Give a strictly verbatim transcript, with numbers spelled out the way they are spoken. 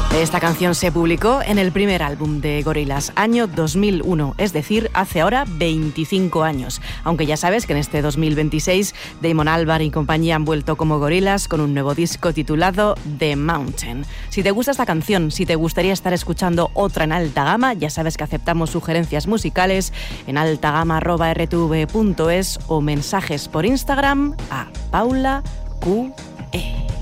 Esta canción se publicó en el primer álbum de Gorillaz, año dos mil uno, es decir, hace ahora veinticinco años. Aunque ya sabes que en este dos mil veintiséis Damon Albarn y compañía han vuelto como Gorillaz con un nuevo disco titulado The Mountain. Si te gusta esta canción, si te gustaría estar escuchando otra en alta gama, ya sabes que aceptamos sugerencias musicales en altagama arroba r t v punto es o mensajes por Instagram a Paula Q E.